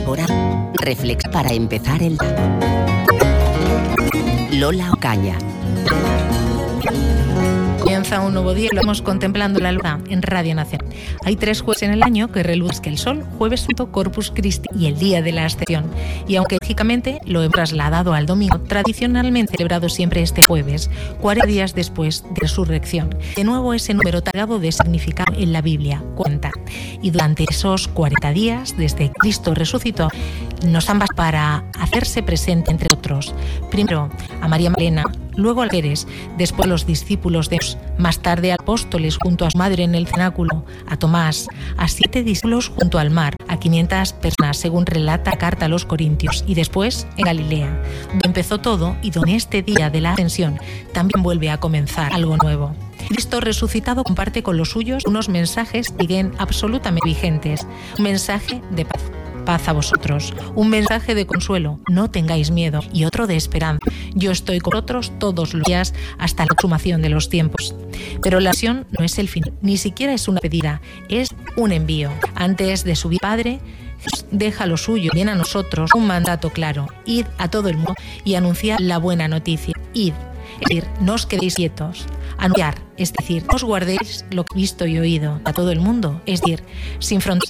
Hora reflex para empezar el Lola Ocaña. Comienza un nuevo día, lo vamos contemplando la luna en Radio Nacional. Hay 3 jueves en el año que reluzca el sol: Jueves Santo, Corpus Christi y el Día de la Ascensión. Y aunque lógicamente lo he trasladado al domingo, tradicionalmente celebrado siempre este jueves, 40 días después de resurrección. De nuevo ese número cargado de significado en la Biblia, 40. Y durante esos 40 días, desde Cristo resucitó, nos han bastado para hacerse presente entre otros. Primero a María Magdalena, luego a Pérez, después los discípulos de Jesús, más tarde a apóstoles junto a su madre en el cenáculo, a Tomás, a 7 discípulos junto al mar, a 500 personas, según relata la carta a los Corintios, y después en Galilea, donde empezó todo y donde este día de la ascensión también vuelve a comenzar algo nuevo. Cristo resucitado comparte con los suyos unos mensajes que siguen absolutamente vigentes. Un mensaje de paz. Paz a vosotros, un mensaje de consuelo, no tengáis miedo, y otro de esperanza. Yo estoy con vosotros todos los días hasta la consumación de los tiempos. Pero la misión no es el fin, ni siquiera es una pedida, es un envío. Antes de subir Padre, Jesús deja lo suyo, viene a nosotros un mandato claro: id a todo el mundo y anunciar la buena noticia. Id, es decir, no os quedéis quietos. Anunciar, es decir, no os guardéis lo que he visto y oído a todo el mundo, es decir, sin fronteras.